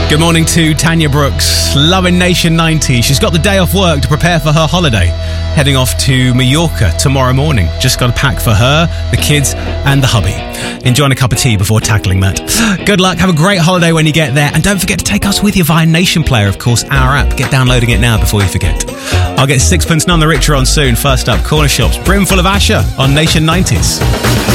Good morning to Tanya Brooks, loving Nation 90. She's got the day off work to prepare for her holiday, heading off to Mallorca tomorrow morning. Just got to pack for her, the kids and the hubby. Enjoying a cup of tea before tackling that. Good luck, have a great holiday when you get there, and don't forget to take us with you via Nation Player, of course, our app. Get downloading it now before you forget. I'll get Sixpence None the Richer on soon. First up, Corner Shops, brimful of Asher on Nation 90s.